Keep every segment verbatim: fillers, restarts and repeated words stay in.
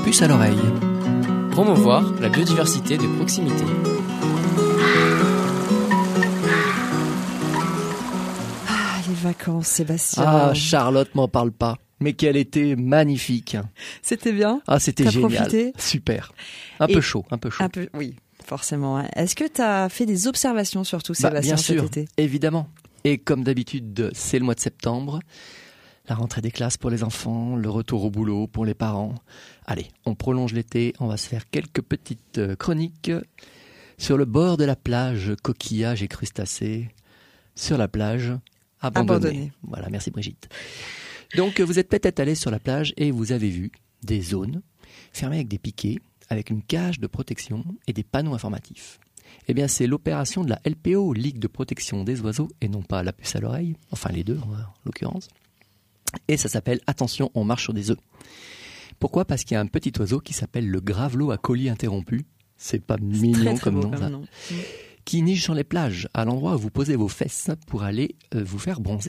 puce à l'oreille. Promouvoir la biodiversité de proximité. Ah, les vacances, Sébastien. Ah, Charlotte, m'en parle pas. Mais quel été magnifique. C'était bien. Ah, c'était T'as génial. profité Super. Un Et peu chaud, un peu chaud. Un peu, oui, forcément. Est-ce que tu as fait des observations surtout, Bah, Sébastien, bien sûr, cet été? évidemment. Et comme d'habitude, c'est le mois de septembre. La rentrée des classes pour les enfants, le retour au boulot pour les parents. Allez, on prolonge l'été, on va se faire quelques petites chroniques sur le bord de la plage, coquillages et crustacés. Sur la plage, abandonnée. Abandonnée. Voilà, merci Brigitte. Donc, vous êtes peut-être allé sur la plage et vous avez vu des zones fermées avec des piquets, avec une cage de protection et des panneaux informatifs. Eh bien, c'est l'opération de la L P O, Ligue de protection des oiseaux, et non pas la puce à l'oreille, enfin les deux en l'occurrence. Et ça s'appelle « Attention, on marche sur des œufs ». Pourquoi ? Parce qu'il y a un petit oiseau qui s'appelle le gravelot à collier interrompu. C'est pas C'est mignon très, très comme beau nom, comme ça. nom. Qui niche sur les plages, à l'endroit où vous posez vos fesses pour aller euh, vous faire bronzer.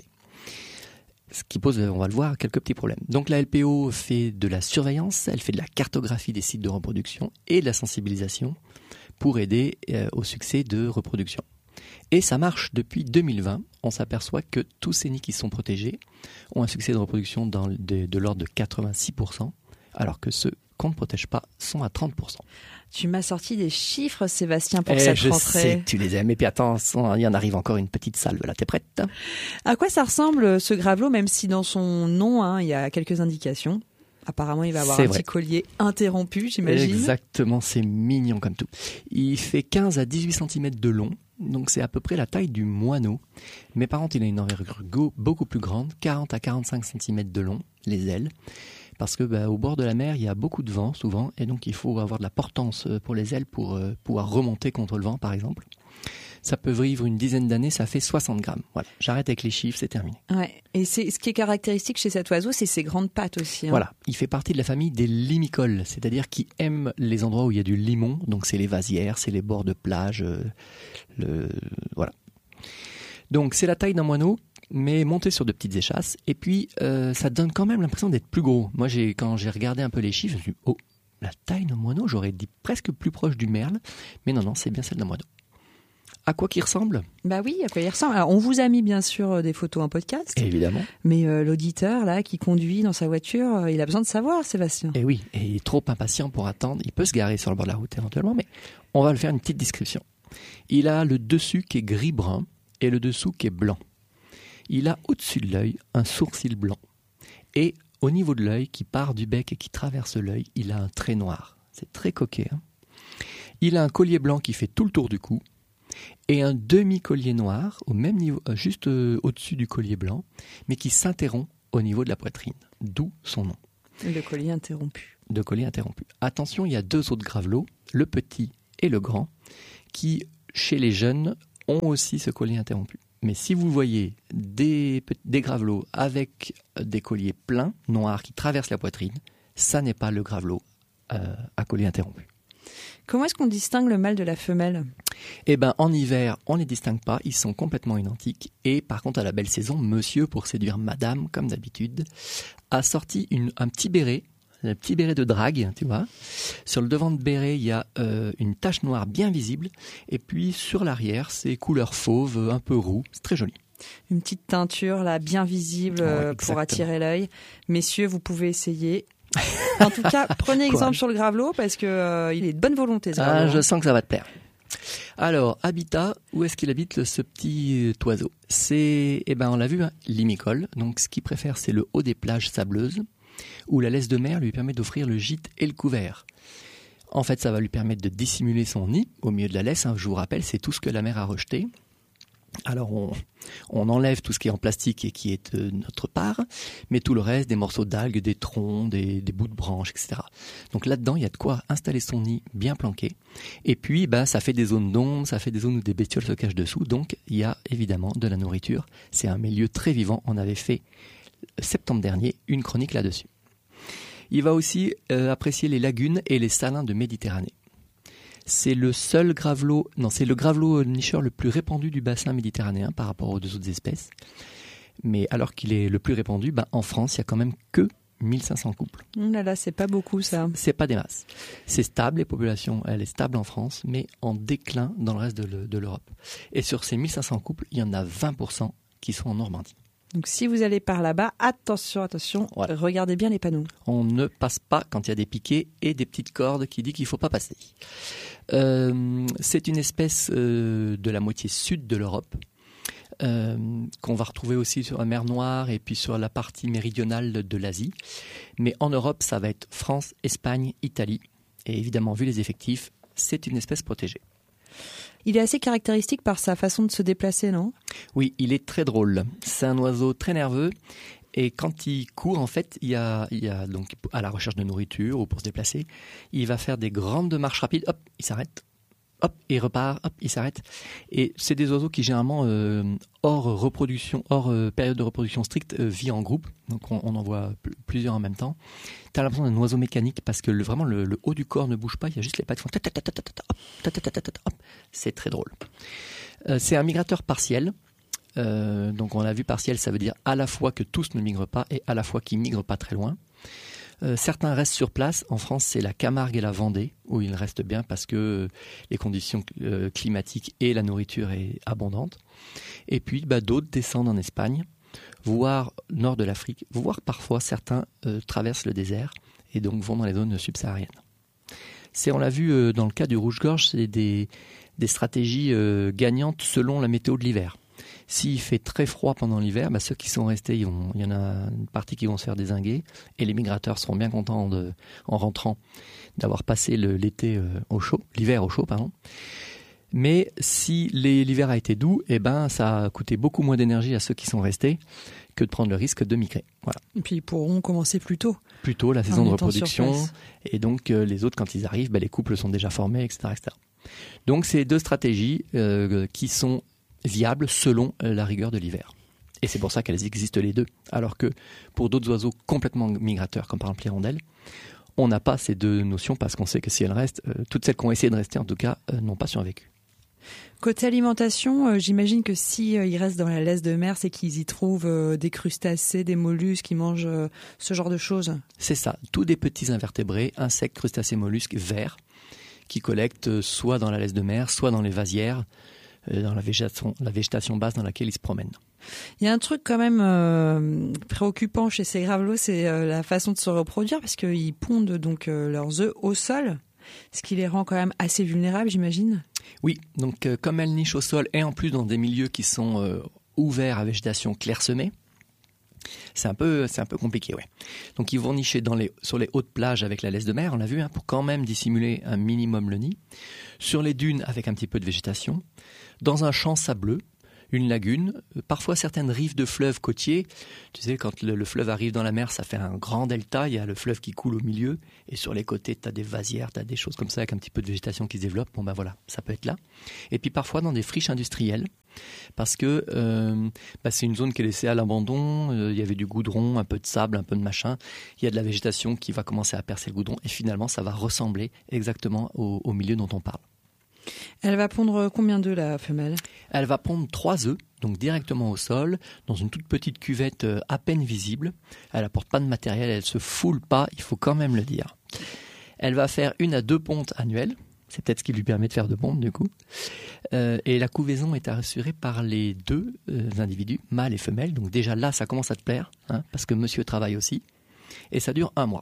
Ce qui pose, on va le voir, quelques petits problèmes. Donc la L P O fait de la surveillance, elle fait de la cartographie des sites de reproduction et de la sensibilisation pour aider euh, au succès de reproduction. Et ça marche depuis deux mille vingt. On s'aperçoit que tous ces nids qui sont protégés ont un succès de reproduction dans, de, de l'ordre de quatre-vingt-six pour cent, alors que ceux qu'on ne protège pas sont à trente pour cent. Tu m'as sorti des chiffres, Sébastien, pour Eh, cette je rentrée. sais que tu les aimes. Et puis attends, il y en arrive encore une petite salve. Là, t'es prête ? À quoi ça ressemble ce gravelot, même si dans son nom, hein, il y a quelques indications? Apparemment, il va avoir C'est un vrai. petit collier interrompu, j'imagine. Exactement, c'est mignon comme tout. Il fait quinze à dix-huit centimètres de long, donc c'est à peu près la taille du moineau. Mais par contre, il a une envergure go- beaucoup plus grande, quarante à quarante-cinq centimètres de long, les ailes. Parce que bah, au bord de la mer, il y a beaucoup de vent souvent, et donc il faut avoir de la portance pour les ailes pour euh, pouvoir remonter contre le vent, par exemple. Ça peut vivre une dizaine d'années, ça fait soixante grammes. Voilà, j'arrête avec les chiffres, c'est terminé. Ouais. Et c'est, ce qui est caractéristique chez cet oiseau, c'est ses grandes pattes aussi. Hein. Voilà, il fait partie de la famille des limicoles, c'est-à-dire qui aiment les endroits où il y a du limon, donc c'est les vasières, c'est les bords de plage, euh, le, voilà. Donc c'est la taille d'un moineau, mais monté sur de petites échasses, et puis euh, ça donne quand même l'impression d'être plus gros. Moi, j'ai, quand j'ai regardé un peu les chiffres, je me suis dit, oh, la taille d'un moineau, j'aurais dit presque plus proche du merle, mais non, non, c'est bien celle d'un moineau. À quoi qu'il ressemble ? Bah oui, à quoi il ressemble. Alors, on vous a mis bien sûr des photos en podcast, Évidemment. mais euh, l'auditeur là qui conduit dans sa voiture, euh, il a besoin de savoir, Sébastien. Et oui, et il est trop impatient pour attendre. Il peut se garer sur le bord de la route éventuellement, mais on va le faire une petite description. Il a le dessus qui est gris-brun et le dessous qui est blanc. Il a au-dessus de l'œil un sourcil blanc. Et au niveau de l'œil, qui part du bec et qui traverse l'œil, il a un trait noir. C'est très coquet. Hein ? Il a un collier blanc qui fait tout le tour du cou et un demi-collier noir au même niveau, euh, juste euh, au-dessus du collier blanc, mais qui s'interrompt au niveau de la poitrine. D'où son nom. Le collier interrompu. De collier interrompu. Attention, il y a deux autres gravelots, le petit et le grand, qui, chez les jeunes, ont aussi ce collier interrompu. Mais si vous voyez des, des gravelots avec des colliers pleins, noirs, qui traversent la poitrine, ça n'est pas le gravelot euh, à collier interrompu. Comment est-ce qu'on distingue le mâle de la femelle ? Eh ben, en hiver, on ne les distingue pas, ils sont complètement identiques. Et par contre, à la belle saison, monsieur, pour séduire madame, comme d'habitude, a sorti une, un petit béret, un petit béret de drague, tu vois. Sur le devant de béret, il y a euh, une tache noire bien visible. Et puis, sur l'arrière, c'est couleur fauve, un peu roux. C'est très joli. Une petite teinture là, bien visible euh, Ouais, pour attirer l'œil. Messieurs, vous pouvez essayer. En tout cas, prenez Quoi ? exemple sur le gravelot parce que euh, il est de bonne volonté. Ce Ah, gravelot, je hein. sens que ça va te plaire. Alors, habitat, où est-ce qu'il habite ce petit oiseau ? C'est, eh ben, on l'a vu, hein, limicole. Donc, ce qu'il préfère, c'est le haut des plages sableuses, où la laisse de mer lui permet d'offrir le gîte et le couvert. En fait, ça va lui permettre de dissimuler son nid au milieu de la laisse. Hein, je vous rappelle, c'est tout ce que la mer a rejeté. Alors, on, on enlève tout ce qui est en plastique et qui est de notre part, mais tout le reste, des morceaux d'algues, des troncs, des, des bouts de branches, et cetera. Donc là-dedans, il y a de quoi installer son nid bien planqué. Et puis, bah, ça fait des zones d'ombre, ça fait des zones où des bestioles se cachent dessous. Donc, il y a évidemment de la nourriture. C'est un milieu très vivant. On avait fait, septembre dernier, une chronique là-dessus. Il va aussi euh, apprécier les lagunes et les salins de Méditerranée. C'est le seul gravelot, non, c'est le gravelot nicheur le plus répandu du bassin méditerranéen par rapport aux deux autres espèces. Mais alors qu'il est le plus répandu, ben, en France, il n'y a quand même que mille cinq cents couples. Oh là là, c'est pas beaucoup ça. C'est pas des masses. C'est stable, les populations, elle est stable en France, mais en déclin dans le reste de, le, de l'Europe. Et sur ces mille cinq cents couples, il y en a vingt pour cent qui sont en Normandie. Donc si vous allez par là-bas, attention, attention, voilà. Regardez bien les panneaux. On ne passe pas quand il y a des piquets et des petites cordes qui disent qu'il ne faut pas passer. Euh, c'est une espèce euh, de la moitié sud de l'Europe, euh, qu'on va retrouver aussi sur la mer Noire et puis sur la partie méridionale de, de l'Asie. Mais en Europe, ça va être France, Espagne, Italie. Et évidemment, vu les effectifs, c'est une espèce protégée. Il est assez caractéristique par sa façon de se déplacer, non ? Oui, il est très drôle. C'est un oiseau très nerveux. Et quand il court, en fait, il y a, il y a donc à la recherche de nourriture ou pour se déplacer, il va faire des grandes marches rapides. Hop, il s'arrête. Hop, il repart. Hop, il s'arrête. Et c'est des oiseaux qui généralement, euh, hors reproduction, hors euh, période de reproduction stricte, euh, vit en groupe. Donc on, on en voit p- plusieurs en même temps. T'as l'impression d'un oiseau mécanique parce que le, vraiment le, le haut du corps ne bouge pas. Il y a juste les pattes qui font ta ta ta ta ta ta hop, ta ta ta ta ta hop. C'est très drôle. Euh, c'est un migrateur partiel. Euh, donc on a vu partiel, ça veut dire à la fois que tous ne migrent pas et à la fois qu'ils migrent pas très loin. Euh, certains restent sur place. En France, c'est la Camargue et la Vendée où ils restent bien parce que les conditions euh, climatiques et la nourriture est abondante. Et puis bah, d'autres descendent en Espagne, voire nord de l'Afrique, voire parfois certains euh, traversent le désert et donc vont dans les zones subsahariennes. C'est, on l'a vu euh, dans le cas du rouge-gorge, c'est des, des stratégies euh, gagnantes selon la météo de l'hiver. S'il fait très froid pendant l'hiver, bah ceux qui sont restés, ils vont, il y en a une partie qui vont se faire dézinguer et les migrateurs seront bien contents de, en rentrant d'avoir passé le, l'été euh, au chaud, l'hiver au chaud, pardon. Mais si les, l'hiver a été doux, eh ben, ça a coûté beaucoup moins d'énergie à ceux qui sont restés que de prendre le risque de migrer. Voilà. Et puis ils pourront commencer plus tôt. Plus tôt, la saison de reproduction. Et donc euh, les autres, quand ils arrivent, ben, les couples sont déjà formés, et cetera, et cetera. Donc c'est deux stratégies euh, qui sont viables selon la rigueur de l'hiver. Et c'est pour ça qu'elles existent les deux. Alors que pour d'autres oiseaux complètement migrateurs, comme par exemple l'hirondelle, on n'a pas ces deux notions parce qu'on sait que si elles restent, euh, toutes celles qui ont essayé de rester en tout cas, euh, n'ont pas survécu. Côté alimentation, euh, j'imagine que si euh, ils restent dans la laisse de mer, c'est qu'ils y trouvent euh, des crustacés, des mollusques, ils mangent euh, ce genre de choses. C'est ça, tous des petits invertébrés, insectes, crustacés, mollusques, verts, qui collectent euh, soit dans la laisse de mer, soit dans les vasières, euh, dans la végétation, la végétation basse dans laquelle ils se promènent. Il y a un truc quand même euh, préoccupant chez ces gravelots, c'est euh, la façon de se reproduire, parce qu'ils pondent donc euh, leurs œufs au sol, ce qui les rend quand même assez vulnérables, j'imagine. Oui, donc euh, comme elles nichent au sol et en plus dans des milieux qui sont euh, ouverts à végétation clairsemée, c'est un peu, c'est un peu compliqué, ouais. Donc ils vont nicher dans les, sur les hautes plages avec la laisse de mer, on l'a vu, hein, pour quand même dissimuler un minimum le nid. Sur les dunes avec un petit peu de végétation. Dans un champ sableux, une lagune, parfois certaines rives de fleuves côtiers. Tu sais, quand le, le fleuve arrive dans la mer, ça fait un grand delta, il y a le fleuve qui coule au milieu, et sur les côtés, tu as des vasières, tu as des choses comme ça, avec un petit peu de végétation qui se développe. Bon ben voilà, ça peut être là. Et puis parfois dans des friches industrielles, parce que euh, bah c'est une zone qui est laissée à l'abandon, euh, il y avait du goudron, un peu de sable, un peu de machin, il y a de la végétation qui va commencer à percer le goudron, et finalement ça va ressembler exactement au, au milieu dont on parle. Elle va pondre combien d'œufs, la femelle ? Elle va pondre trois œufs, donc directement au sol, dans une toute petite cuvette euh, à peine visible. Elle apporte pas de matériel, elle se foule pas, il faut quand même le dire. Elle va faire une à deux pontes annuelles. C'est peut-être ce qui lui permet de faire deux pontes, du coup. Euh, et la couvaison est assurée par les deux euh, individus, mâle et femelle. Donc déjà là, ça commence à te plaire, hein, parce que monsieur travaille aussi. Et ça dure un mois.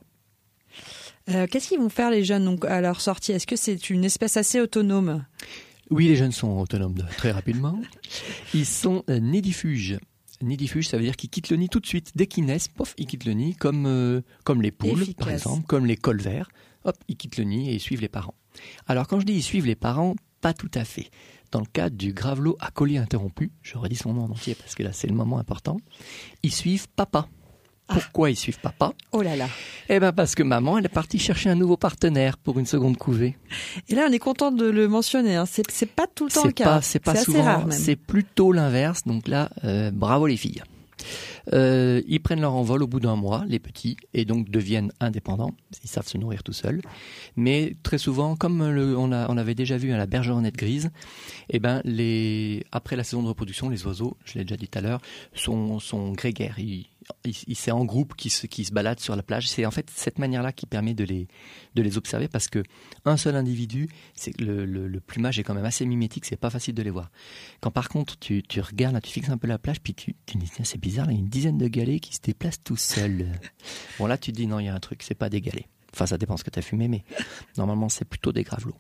Euh, qu'est-ce qu'ils vont faire les jeunes donc, à leur sortie ? Est-ce que c'est une espèce assez autonome ? Oui, les jeunes sont autonomes de, très rapidement. Ils sont euh, nidifuges. Nidifuge, ça veut dire qu'ils quittent le nid tout de suite. Dès qu'ils naissent, pof, ils quittent le nid, comme, euh, comme les poules, Efficace. Par exemple, comme les colverts. Hop, ils quittent le nid et ils suivent les parents. Alors, quand je dis ils suivent les parents, pas tout à fait. Dans le cadre du gravelot à collier interrompu, je redis son nom en entier parce que là, c'est le moment important, ils suivent papa. Pourquoi ah. ils suivent papa ? Oh là là. Eh ben parce que maman, elle est partie chercher un nouveau partenaire pour une seconde couvée. Et là, on est content de le mentionner. Hein. C'est, c'est pas tout le temps c'est le cas. Pas, c'est pas c'est souvent. assez rare même. C'est plutôt l'inverse. Donc là, euh, bravo les filles. Euh, ils prennent leur envol au bout d'un mois, les petits, et donc deviennent indépendants. Ils savent se nourrir tout seuls. Mais très souvent, comme le, on, a, on avait déjà vu à la bergeronnette grise, eh ben les, après la saison de reproduction, les oiseaux, je l'ai déjà dit tout à l'heure, sont, sont grégaires. Ils, ils, c'est en groupe qui se, qui se baladent sur la plage. C'est en fait cette manière-là qui permet de les, de les observer parce que un seul individu, c'est le, le, le plumage est quand même assez mimétique, c'est pas facile de les voir. Quand par contre tu, tu regardes, là, tu fixes un peu la plage, puis tu, tu dis tiens, c'est bizarre, là, il y a une dizaine de galets qui se déplacent tout seuls. Bon là tu te dis non, il y a un truc, c'est pas des galets. Enfin ça dépend ce que tu as fumé, mais normalement c'est plutôt des gravelots.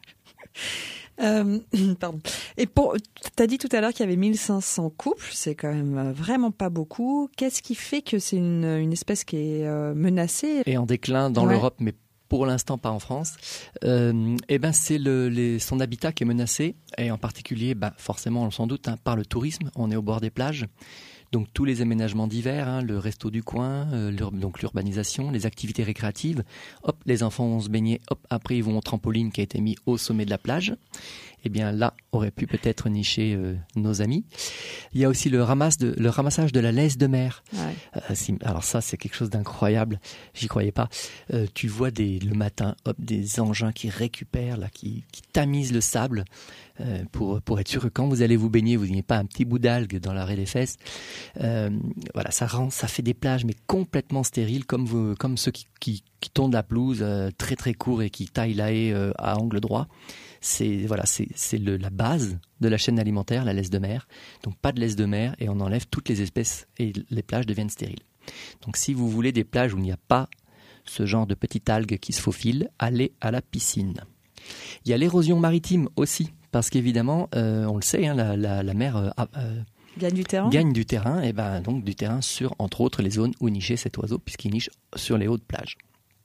Euh, pardon. Et pour, t'as dit tout à l'heure qu'il y avait mille cinq cents couples, c'est quand même vraiment pas beaucoup. Qu'est-ce qui fait que c'est une, une espèce qui est euh, menacée et en déclin dans ouais. l'Europe, mais pour l'instant pas en France. Euh, et ben c'est le, les, son habitat qui est menacé, et en particulier, ben forcément, sans doute, hein, par le tourisme. On est au bord des plages. Donc tous les aménagements divers, hein, le resto du coin, euh, l'ur- donc l'urbanisation, les activités récréatives. Hop, les enfants vont se baigner. Hop, après ils vont au trampoline qui a été mis au sommet de la plage. Eh bien là, aurait pu peut-être nicher euh, nos amis. Il y a aussi le, ramasse de, le ramassage de la laisse de mer. Ouais. Euh, si, alors ça, c'est quelque chose d'incroyable. J'y croyais pas. Euh, tu vois des, le matin, hop, des engins qui récupèrent, là, qui, qui tamisent le sable euh, pour pour être sûr que quand vous allez vous baigner, vous n'ayez pas un petit bout d'algue dans l'arrêt des fesses. Euh, voilà, ça rend, ça fait des plages mais complètement stériles, comme vous, comme ceux qui qui, qui tondent la pelouse euh, très très court et qui taillent la haie euh, à angle droit. C'est voilà, c'est c'est le, la base de la chaîne alimentaire, la laisse de mer. Donc pas de laisse de mer et on enlève toutes les espèces et les plages deviennent stériles. Donc si vous voulez des plages où il n'y a pas ce genre de petites algues qui se faufilent, allez à la piscine. Il y a l'érosion maritime aussi, parce qu'évidemment, euh, on le sait, hein, la, la, la mer euh, euh, gagne du terrain. Gagne du terrain, et ben donc du terrain sur entre autres les zones où nichait cet oiseau, puisqu'il niche sur les hautes plages.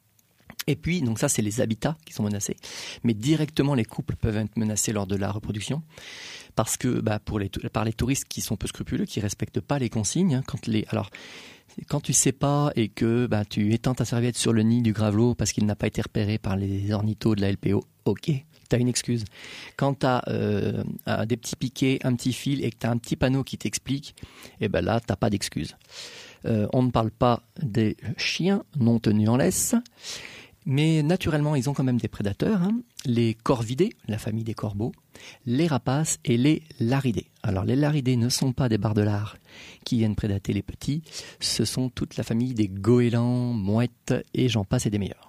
Et puis, donc ça, c'est les habitats qui sont menacés. Mais directement, les couples peuvent être menacés lors de la reproduction. Parce que, bah, pour les, par les touristes qui sont peu scrupuleux, qui respectent pas les consignes. Hein, quand les, alors, quand tu sais pas et que bah, tu étends ta serviette sur le nid du gravelot parce qu'il n'a pas été repéré par les ornithos de la L P O, ok, tu as une excuse. Quand tu as euh, des petits piquets, un petit fil et que tu as un petit panneau qui t'explique, eh ben là, tu n'as pas d'excuse. Euh, on ne parle pas des chiens non tenus en laisse. Mais naturellement, ils ont quand même des prédateurs, hein. Les corvidés, la famille des corbeaux, les rapaces et les laridés. Alors les laridés ne sont pas des bardelards qui viennent prédater les petits, ce sont toute la famille des goélands, mouettes et j'en passe et des meilleurs.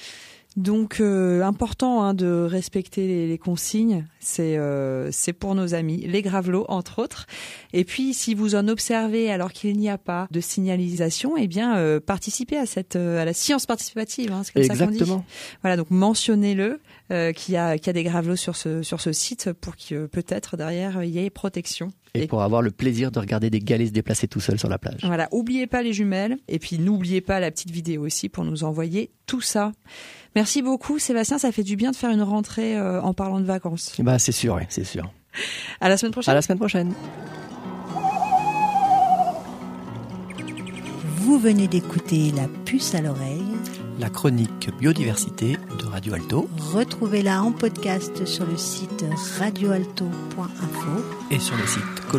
Donc euh, important hein, de respecter les, les consignes, c'est euh, c'est pour nos amis, les gravelots entre autres. Et puis si vous en observez alors qu'il n'y a pas de signalisation, eh bien euh, participez à cette euh, à la science participative, hein, c'est comme Exactement. ça qu'on dit. Voilà, donc mentionnez-le euh, qu'il y a qu'il y a des gravelots sur ce sur ce site pour que euh, peut-être derrière il y ait protection. Et, et pour avoir le plaisir de regarder des galets se déplacer tout seuls sur la plage. Voilà, oubliez pas les jumelles et puis n'oubliez pas la petite vidéo aussi pour nous envoyer tout ça. Merci beaucoup Sébastien, ça fait du bien de faire une rentrée euh, en parlant de vacances. Bah c'est sûr, oui, c'est sûr. À la semaine prochaine. À la semaine prochaine. Vous venez d'écouter La Puce à l'oreille. La chronique biodiversité de Radio Alto. Retrouvez-la en podcast sur le site radio alto point info et sur le site